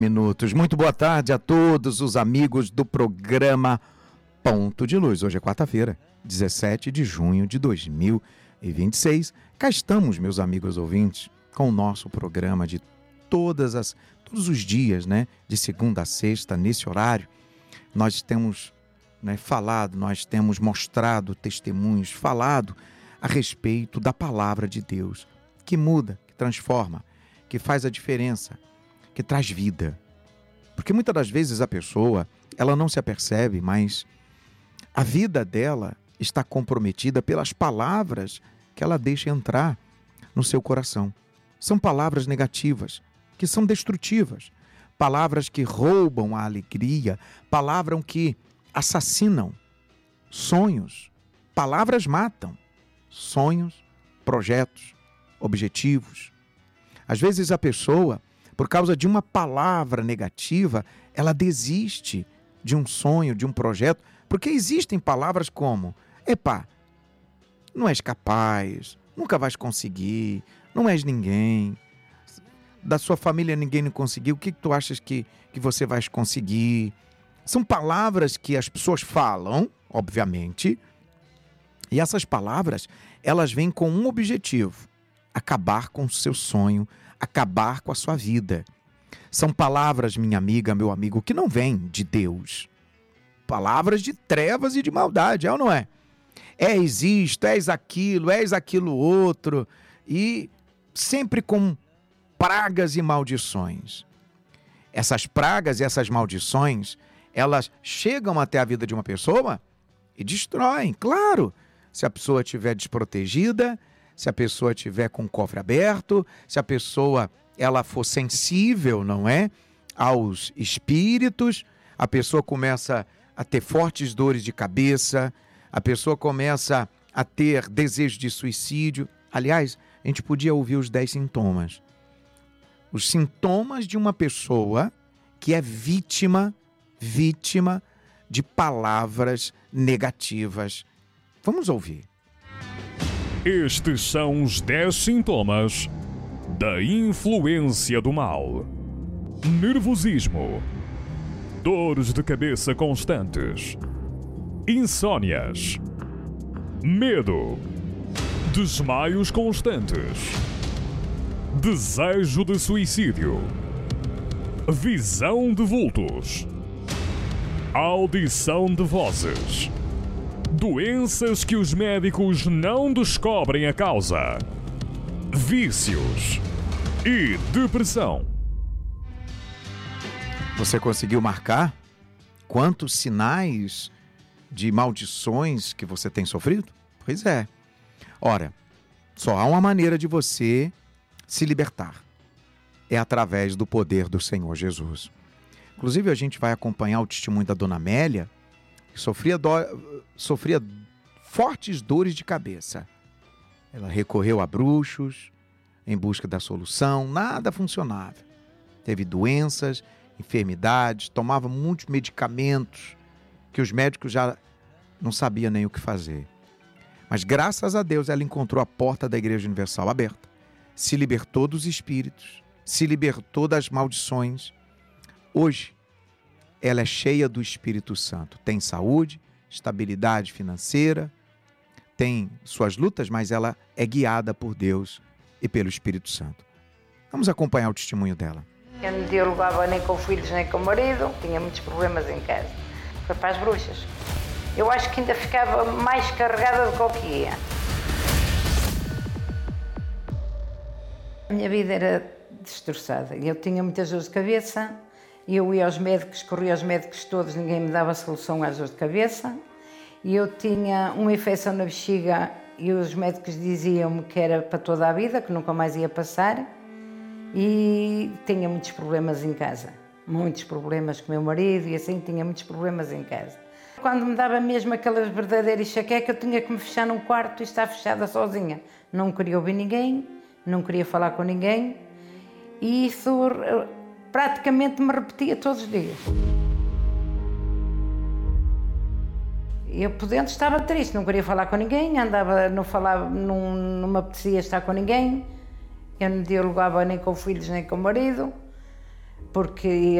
Minutos. Muito boa tarde a todos os amigos do programa Ponto de Luz. Hoje é quarta-feira, 17 de junho de 2026. Cá estamos, meus amigos ouvintes, com o nosso programa de todos os dias, né? De segunda a sexta, nesse horário. Nós temos falado, nós temos mostrado testemunhos, falado a respeito da palavra de Deus, que muda, que transforma, que faz a diferença, que traz vida. Porque muitas das vezes a pessoa, ela não se apercebe, mas a vida dela está comprometida pelas palavras que ela deixa entrar no seu coração. São palavras negativas, que são destrutivas, palavras que roubam a alegria, palavras que assassinam sonhos, palavras matam sonhos, projetos, objetivos. Às vezes a pessoa, por causa de uma palavra negativa, ela desiste de um sonho, de um projeto, porque existem palavras como: epá, não és capaz, nunca vais conseguir, não és ninguém, da sua família ninguém não conseguiu, o que tu achas que você vai conseguir? São palavras que as pessoas falam, obviamente, e essas palavras, elas vêm com um objetivo: acabar com o seu sonho, acabar com a sua vida. São palavras, minha amiga, meu amigo, que não vêm de Deus. Palavras de trevas e de maldade, é ou não é? És isto, és aquilo outro, e sempre com pragas e maldições. Essas pragas e essas maldições, elas chegam até a vida de uma pessoa e destroem, claro, se a pessoa estiver desprotegida, se a pessoa estiver com o cofre aberto, se a pessoa ela for sensível, não é, aos espíritos, a pessoa começa a ter fortes dores de cabeça, a pessoa começa a ter desejo de suicídio. Aliás, a gente podia ouvir os 10 sintomas. Os sintomas de uma pessoa que é vítima de palavras negativas. Vamos ouvir. Estes são os 10 sintomas da influência do mal: nervosismo, dores de cabeça constantes, insônias, medo, desmaios constantes, desejo de suicídio, visão de vultos, audição de vozes, doenças que os médicos não descobrem a causa, vícios e depressão. Você conseguiu marcar quantos sinais de maldições que você tem sofrido? Pois é. Ora, só há uma maneira de você se libertar. É através do poder do Senhor Jesus. Inclusive, a gente vai acompanhar o testemunho da Dona Amélia, que sofria fortes dores de cabeça. Ela recorreu a bruxos em busca da solução, nada funcionava. Teve doenças, enfermidades, tomava muitos medicamentos que os médicos já não sabiam nem o que fazer. Mas graças a Deus ela encontrou a porta da Igreja Universal aberta, se libertou dos espíritos, se libertou das maldições. Hoje, ela é cheia do Espírito Santo, tem saúde, estabilidade financeira, tem suas lutas, mas ela é guiada por Deus e pelo Espírito Santo. Vamos acompanhar o testemunho dela. Eu não dialogava nem com filhos nem com o marido, tinha muitos problemas em casa. Foi para as bruxas. Eu acho que ainda ficava mais carregada do que o que ia. A minha vida era destroçada. Eu tinha muitas dores de cabeça. Eu ia aos médicos, corria aos médicos todos, ninguém me dava solução às dores de cabeça. E eu tinha uma infecção na bexiga e os médicos diziam-me que era para toda a vida, que nunca mais ia passar. E tinha muitos problemas em casa. Muitos problemas com o meu marido e assim, tinha muitos problemas em casa. Quando me dava mesmo aquela verdadeira enxaqueca, eu tinha que me fechar num quarto e estar fechada sozinha. Não queria ouvir ninguém, não queria falar com ninguém. E isso praticamente me repetia todos os dias. Eu por dentro estava triste, não queria falar com ninguém, andava, não falava, não me apetecia estar com ninguém. Eu não dialogava nem com filhos nem com o marido. porque